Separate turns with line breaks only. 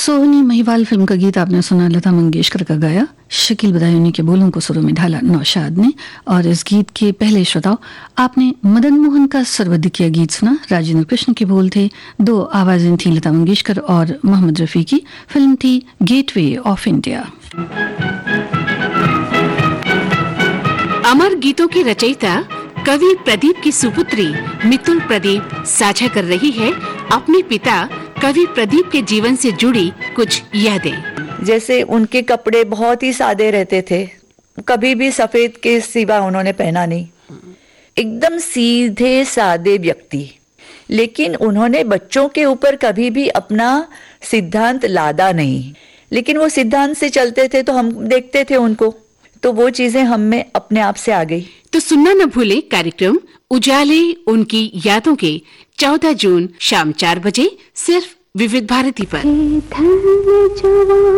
सोहनी Mahiwal film का गीत आपने सुना, लता मंगेशकर का गाया, शकील बदायूनी के बोलों को सुरों में ढाला नौशाद ने। और इस गीत के पहले श्रोताओं, आपने मदन मोहन का सर्वदिकिया गीत सुना। राजेंद्र कृष्ण के बोल थे, दो आवाजें थी लता मंगेशकर और मोहम्मद रफी की। फिल्म थी गेटवे ऑफ इंडिया।
अमर गीतों की रचयिता कवि प्रदीप की सुपुत्री मितुल प्रदीप साझा कर रही है अपने पिता कवि प्रदीप के जीवन से जुड़ी कुछ यादें।
जैसे उनके कपड़े बहुत ही सादे रहते थे, कभी भी सफेद के सिवा उन्होंने पहना नहीं, एकदम सीधे सादे व्यक्ति। लेकिन उन्होंने बच्चों के ऊपर कभी भी अपना सिद्धांत लादा नहीं, लेकिन वो सिद्धांत से चलते थे तो हम देखते थे उनको, तो वो चीजें हम में अपने आप से आ गई।
तो सुनना न भूले कार्यक्रम उजाले उनकी यादों के 14 जून शाम 4 बजे सिर्फ विविध भारती पर।